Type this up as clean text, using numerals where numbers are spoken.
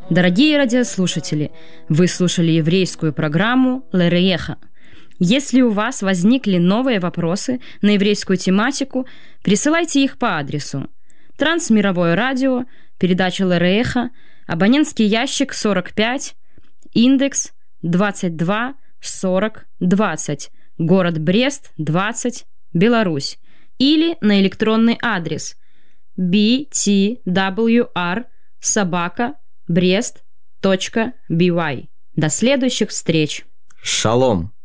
Дорогие радиослушатели, вы слушали еврейскую программу «Лерееха». Если у вас возникли новые вопросы на еврейскую тематику, присылайте их по адресу Трансмировое радио, передача «Лерееха», абонентский ящик 45, индекс 22 40 20, город Брест, 20, Беларусь, или на электронный адрес btwr@brest.by. До следующих встреч! Шалом!